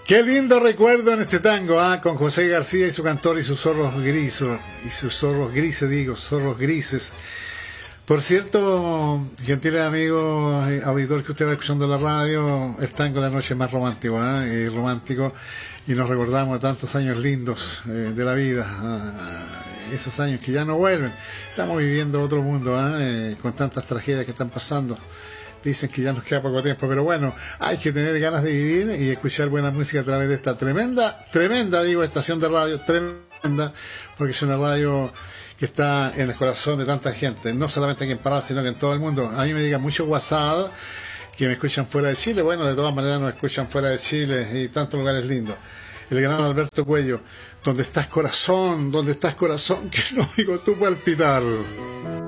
Qué lindo recuerdo en este tango, con José García y su cantor y sus zorros grises, zorros grises. Por cierto, gentil amigo, auditor que usted va escuchando en la radio, el tango La Noche es más romántico, romántico, y nos recordamos de tantos años lindos de la vida, esos años que ya no vuelven. Estamos viviendo otro mundo, con tantas tragedias que están pasando. Dicen que ya nos queda poco tiempo, pero bueno, hay que tener ganas de vivir y escuchar buena música a través de esta tremenda, estación de radio, tremenda, porque es una radio que está en el corazón de tanta gente, no solamente aquí en Parral, sino que en todo el mundo. A mí me digan mucho WhatsApp que me escuchan fuera de Chile. Bueno, de todas maneras nos escuchan fuera de Chile y tantos lugares lindos. El gran Alberto Cuello, ¿dónde estás corazón? ¿Dónde estás corazón? Que no oigo tú palpitar.